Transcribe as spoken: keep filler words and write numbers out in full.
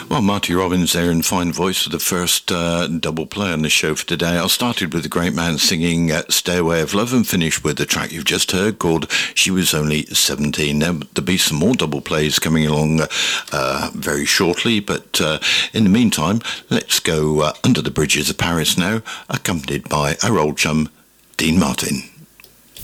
Well, Marty Robbins there in fine voice for the first uh, double play on the show for today. I started with the great man singing uh, Stairway of Love and finished with the track you've just heard called She Was Only seventeen. Now, there'll be some more double plays coming along uh, very shortly, but uh, in the meantime, let's go uh, under the bridges of Paris now, accompanied by our old chum, Dean Martin.